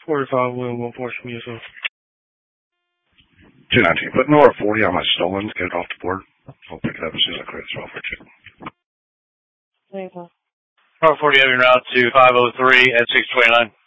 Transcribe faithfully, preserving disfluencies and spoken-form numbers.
forty-five, Will, one four from yourself. two nineteen. Put Nora forty on my stolen. Get it off the board. I'll pick it up as soon as I clear this off for you. There you go. Nora forty, having route to five oh three at six twenty-nine.